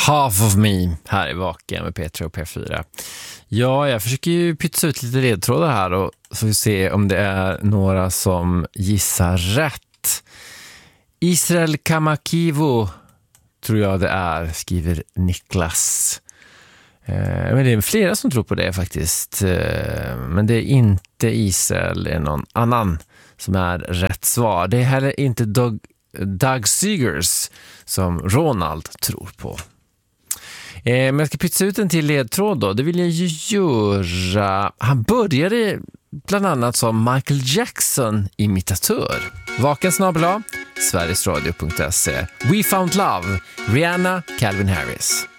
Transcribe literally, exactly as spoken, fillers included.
Half of me här i Vaken med P tre och P fyra. Ja, jag försöker ju pytsa ut lite ledtrådar här och så får vi se om det är några som gissar rätt. Israel Kamakivo tror jag det är, skriver Niklas. Eh, men det är flera som tror på det faktiskt. Eh, men det är inte Israel, det är någon annan som är rätt svar. Det är heller inte Doug, Doug Seegers som Ronald tror på. Eh, men jag ska pytsa ut en till ledtråd då. Det vill jag ju göra. Han började bland annat som Michael Jackson-imitatör. Vaken snabel-a, sverigesradio punkt se. We found love, Rihanna, Calvin Harris.